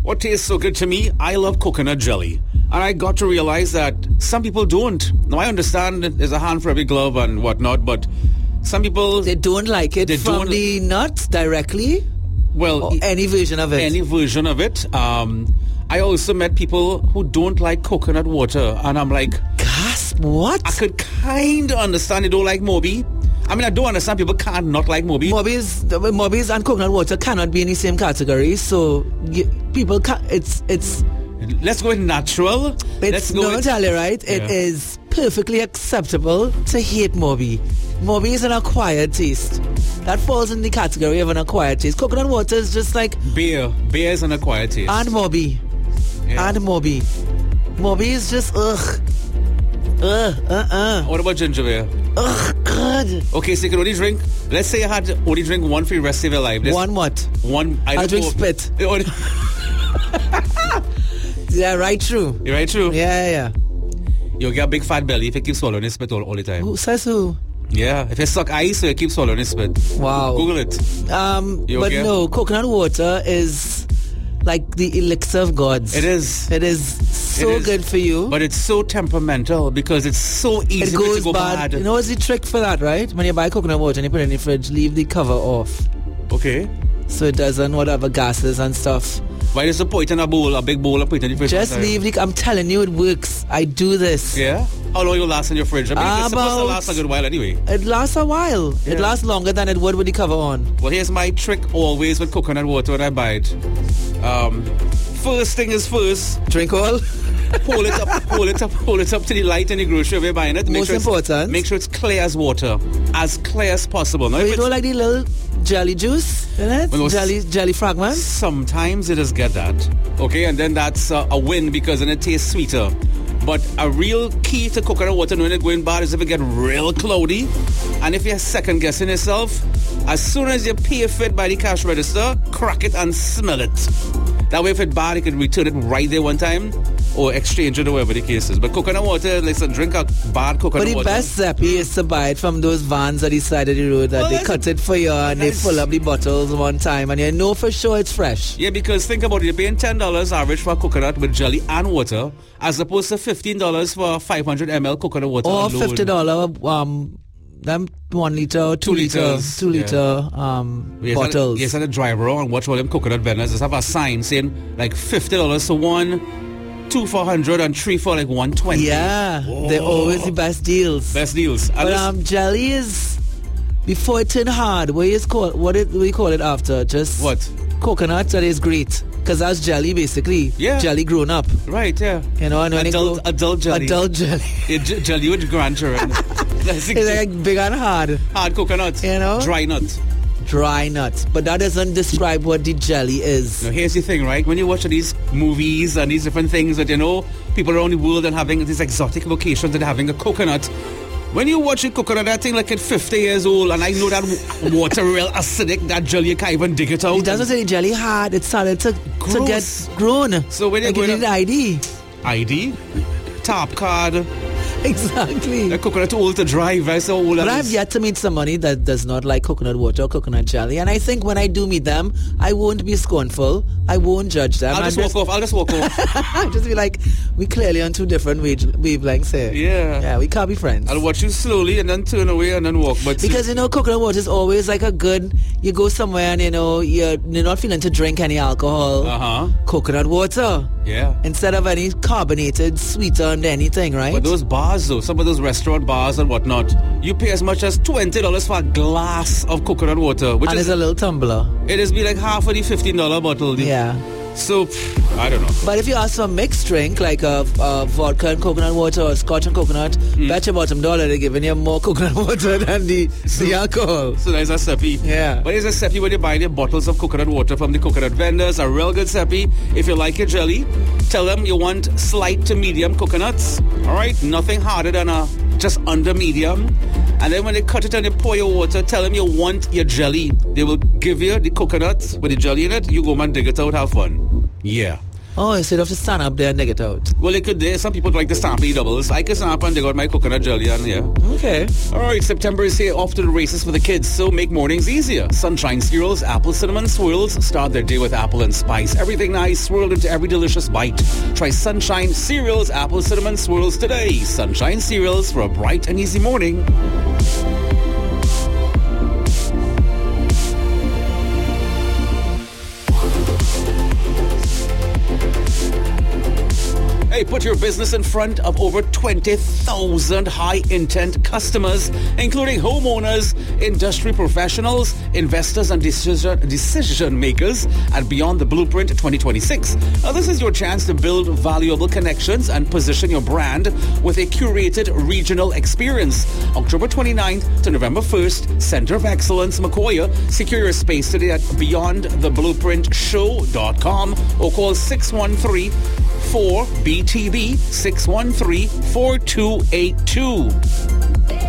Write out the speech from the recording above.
What tastes so good to me? I love coconut jelly. And I got to realize that some people don't. Now, I understand there's a hand for every glove and whatnot, but some people... They don't like it from the nuts directly? Well... Or any version of it? Any version of it. I also met people who don't like coconut water. And I'm like... Gasp, what? I could kind of understand they don't like Moby. I mean, I don't understand people can't not like Moby. Moby's and coconut water cannot be in the same category. So people can't... It's Let's go with natural. Let's go with... tell you, right? Yeah. It is perfectly acceptable to hate Moby. Moby is an acquired taste. That falls in the category of an acquired taste. Coconut water is just like... Beer. Beer is an acquired taste. And Moby. Yeah. And Moby. Moby is just, ugh. What about ginger beer? Ugh, God. Okay, so you can only drink... Let's say you had only drink one for the rest of your life. One what? One... I'll drink spit. Yeah, right true. You're right true? Yeah. You'll get a big fat belly if you keep swallowing the spit all the time. Who says who? Yeah, if you suck ice, so you keep swallowing the spit. Wow. Google it. But no, coconut water is like the elixir of gods. It is. It is so good for you. But it's so temperamental because it's so easy to go bad. You know what's the trick for that, right? When you buy coconut water and you put it in the fridge, leave the cover off. Okay. So it doesn't, whatever gases and stuff. Why does you put it in a bowl, a big bowl, and put it in the fridge? Just leave the... I'm telling you, it works. I do this. Yeah? How long will it last in your fridge? I mean, it's supposed to last a good while anyway. It lasts a while. Yeah. It lasts longer than it would with the cover on. Well, here's my trick always with coconut water when I buy it. First thing is first. Drink all? Hold it up to the light in the grocery if you're buying it. Most important. Make sure it's clear as water. As clear as possible. Now, you don't like the little jelly juice in it? Well, jelly fragments? Sometimes it does get that. Okay, and then that's a win because then it tastes sweeter. But a real key to coconut water when it's going bad is if it get real cloudy. And if you're second guessing yourself, as soon as you pay for it by the cash register, crack it and smell it. That way if it's bad, you can return it right there one time or exchange it or whatever the case is. But coconut water, listen, drink a bad coconut water. But the best Zeppy is to buy it from those vans at the side of the road that they cut it for you and they fill up the bottles one time and you know for sure it's fresh. Yeah, because think about it, you're paying $10 average for a coconut with jelly and water as opposed to $15 for 500 ml coconut water or alone. $50 them 1 liter, 2 liter bottles. Yes, and a drive around and watch all them coconut vendors. Just have a sign saying like $50 for one, 2 for 100 and 3 for like 120. Yeah, they're always the best deals. Best deals. But jelly is before it turn hard. What do we call it after? Just what? Coconut. That is great. Because that's jelly, basically. Yeah. Jelly grown up. Right, yeah. You know, and when adult jelly. Adult jelly. Jelly with grandchildren. It's like big and hard. Hard coconut. You know? Dry nut. Dry nut. But that doesn't describe what the jelly is. Now, here's the thing, right? When you watch these movies and these different things that, you know, people around the world and having these exotic locations and having a coconut, when you watch a coconut, that thing like at 50 years old, and I know that water real acidic, that jelly, you can't even dig it out. It doesn't say jelly hard. It started to get grown. So when you get an ID. ID? Top card. Exactly. The coconut old to drive, right? So old. But I've yet to meet somebody that does not like coconut water or coconut jelly. And I think when I do meet them, I won't be scornful. I won't judge them. I'll just walk off. I'll just be like, we clearly on two different wavelengths here. Yeah. Yeah, we can't be friends. I'll watch you slowly and then turn away and then walk. But because, you know, coconut water is always like a good, you go somewhere and, you know, you're not feeling to drink any alcohol. Coconut water. Yeah. Instead of any carbonated, sweetened anything, right? But those bars, though, some of those restaurant bars and whatnot, you pay as much as $20 for a glass of coconut water. Which is a little tumbler. It is be like half of the $15 bottle. Yeah. So, I don't know. But if you ask for a mixed drink, like a vodka and coconut water or scotch and coconut, bet your bottom dollar they're giving you more coconut water than the alcohol. So there's a Seppi. Yeah. But there's a Seppi when you buy the bottles of coconut water from the coconut vendors. A real good Seppi. If you like your jelly, tell them you want slight to medium coconuts. All right? Nothing harder than just under medium. And then when they cut it and they pour your water, tell them you want your jelly. They will give you the coconut with the jelly in it. You go and dig it out, have fun. Yeah. Oh, so you have to stand up there and dig it out. Well, there's some people like to stamp doubles. I can stamp and dig out my coconut jelly on here. Okay. All right, September is here, off to the races for the kids, so make mornings easier. Sunshine cereals, apple cinnamon swirls. Start their day with apple and spice. Everything nice, swirled into every delicious bite. Try Sunshine cereals, apple cinnamon swirls today. Sunshine cereals for a bright and easy morning. Hey, put your business in front of over 20,000 high-intent customers, including homeowners, industry professionals, investors, and decision makers at Beyond the Blueprint 2026. Now, this is your chance to build valuable connections and position your brand with a curated regional experience. October 29th to November 1st, Center of Excellence, Macoya. Secure your space today at beyondtheblueprintshow.com or call 613-4BTB 613-4282.